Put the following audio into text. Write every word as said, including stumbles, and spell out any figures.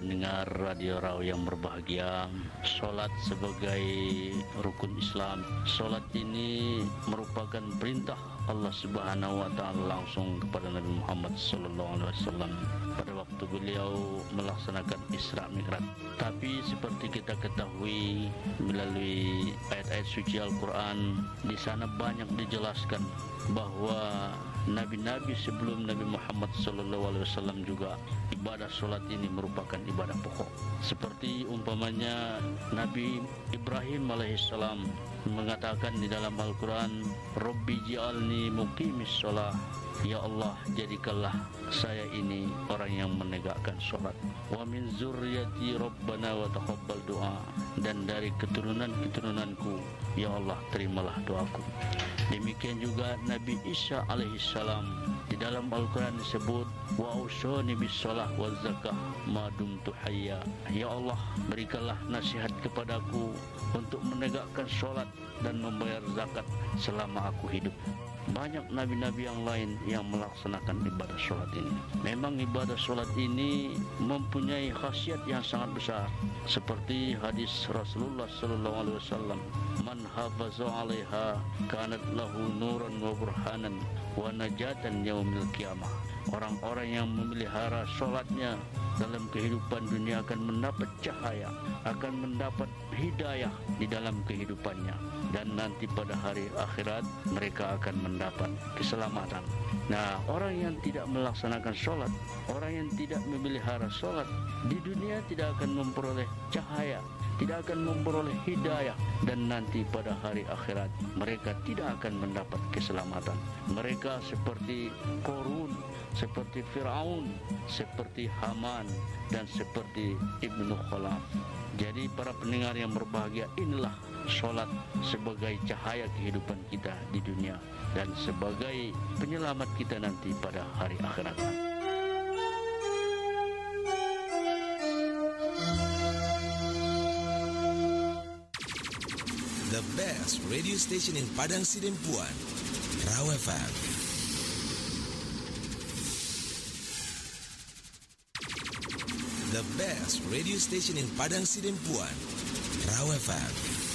pendengar Radio Raw yang berbahagia, solat sebagai rukun Islam. Solat ini merupakan perintah Allah Subhanahu wa taala langsung kepada Nabi Muhammad sallallahu alaihi wasallam pada waktu beliau melaksanakan Isra Mi'raj. Tapi seperti kita ketahui melalui ayat-ayat suci Al-Quran, di sana banyak dijelaskan bahwa nabi-nabi sebelum Nabi Muhammad sallallahu alaihi wasallam juga ibadah solat ini merupakan ibadah pokok. Seperti umpamanya Nabi Ibrahim alaihissalam mengatakan di dalam Al-Quran, Rabbi ji'alni muqimis sholah, ya Allah jadikanlah saya ini orang yang menegakkan solat. Wa min zurriyati rabbana wa taqabbal doa, dan dari keturunan-keturunanku ya Allah terimalah doaku. Demikian juga Nabi Isa alaihissalam di dalam Al-Quran disebut wa ausani bis shalah waz zakah ma dumtu hayya, ya Allah berikanlah nasihat kepadaku untuk menegakkan solat dan membayar zakat selama aku hidup. Banyak nabi-nabi yang lain yang melaksanakan ibadah solat ini. Memang ibadah solat ini mempunyai khasiat yang sangat besar, seperti hadis Rasulullah sallallahu alaihi wasallam, man hafaza 'alaiha kanat lahu nuran wa burhanan wa najatan yaumil qiyamah. Orang-orang yang memelihara solatnya dalam kehidupan dunia akan mendapat cahaya, akan mendapat hidayah di dalam kehidupannya, dan nanti pada hari akhirat mereka akan mendapat keselamatan. Nah, orang yang tidak melaksanakan solat, orang yang tidak memelihara solat, di dunia tidak akan memperoleh cahaya, tidak akan memperoleh hidayah, dan nanti pada hari akhirat mereka tidak akan mendapat keselamatan. Mereka seperti Korun, seperti Fir'aun, seperti Haman, dan seperti Ibnu Khalaf. Jadi para pendengar yang berbahagia, inilah solat sebagai cahaya kehidupan kita di dunia dan sebagai penyelamat kita nanti pada hari akhirat. The best radio station in Padang Sidempuan, Raw F M. The best radio station in Padang Sidempuan, Raw F M.